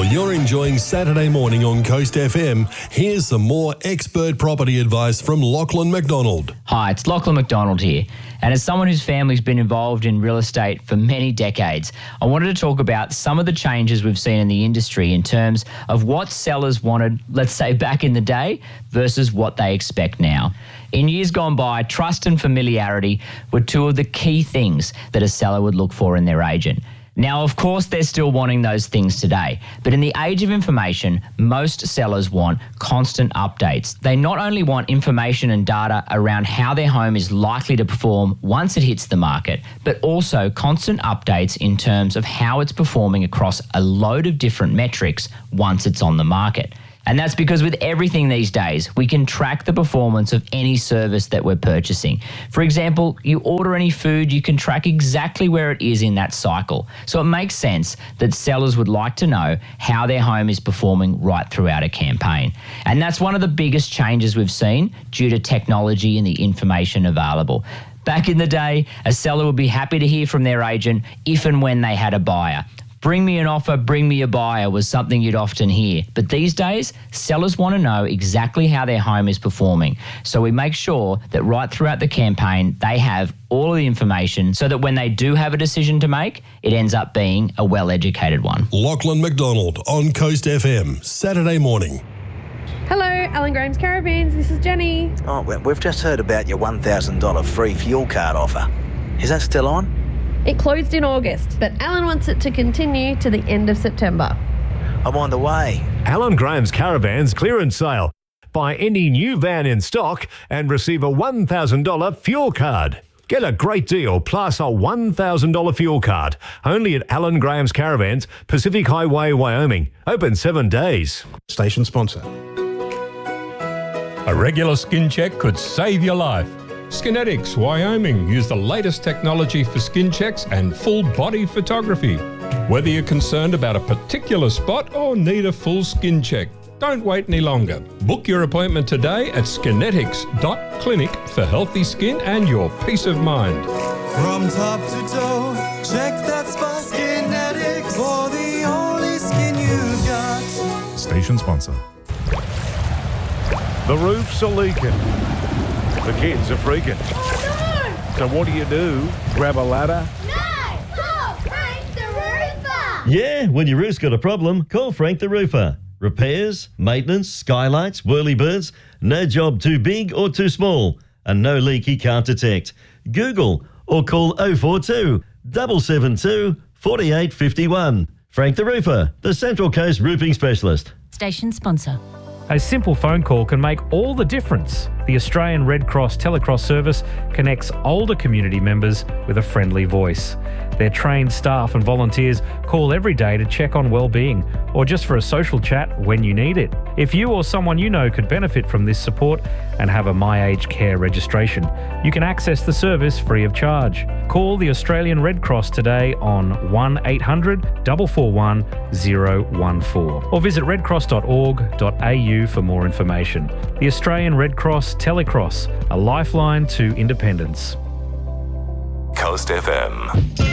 While you're enjoying Saturday morning on Coast FM, here's some more expert property advice from Lachlan McDonald. Hi, it's Lachlan McDonald here. And as someone whose family's been involved in real estate for many decades, I wanted to talk about some of the changes we've seen in the industry in terms of what sellers wanted, let's say, back in the day versus what they expect now. In years gone by, trust and familiarity were two of the key things that a seller would look for in their agent. Now, of course, they're still wanting those things today, but in the age of information, most sellers want constant updates. They not only want information and data around how their home is likely to perform once it hits the market, but also constant updates in terms of how it's performing across a load of different metrics once it's on the market. And that's because with everything these days, we can track the performance of any service that we're purchasing. For example, you order any food, you can track exactly where it is in that cycle. So it makes sense that sellers would like to know how their home is performing right throughout a campaign. And that's one of the biggest changes we've seen due to technology and the information available. Back in the day, a seller would be happy to hear from their agent if and when they had a buyer. Bring me an offer, bring me a buyer was something you'd often hear. But these days, sellers want to know exactly how their home is performing. So we make sure that right throughout the campaign, they have all of the information so that when they do have a decision to make, it ends up being a well-educated one. Lachlan McDonald on Coast FM, Saturday morning. Hello, Alan Graham's Caravans. This is Jenny. Oh, well, we've just heard about your $1,000 free fuel card offer. Is that still on? It closed in August, but Alan wants it to continue to the end of September. I'm on the way. Alan Graham's Caravans clearance sale. Buy any new van in stock and receive a $1,000 fuel card. Get a great deal plus a $1,000 fuel card. Only at Alan Graham's Caravans, Pacific Highway, Wyoming. Open 7 days. Station sponsor. A regular skin check could save your life. Skinetics, Wyoming, use the latest technology for skin checks and full body photography. Whether you're concerned about a particular spot or need a full skin check, don't wait any longer. Book your appointment today at skinetics.clinic for healthy skin and your peace of mind. From top to toe, check that spot. Skinetics, for the only skin you've got. Station sponsor. The roofs are leaking. The kids are freaking. Oh, So what do? Grab a ladder? no! No! Call Frank the Roofer! Yeah, when your roof's got a problem, call Frank the Roofer. Repairs, maintenance, skylights, whirlybirds, no job too big or too small, and no leak he can't detect. Google or call 042 772 4851. Frank the Roofer, the Central Coast roofing specialist. Station sponsor. A simple phone call can make all the difference. The Australian Red Cross Telecross service connects older community members with a friendly voice. Their trained staff and volunteers call every day to check on well-being or just for a social chat when you need it. If you or someone you know could benefit from this support and have a My Aged Care registration, you can access the service free of charge. Call the Australian Red Cross today on 1800 441 014 or visit redcross.org.au for more information. The Australian Red Cross Telecross, a lifeline to independence. Coast FM.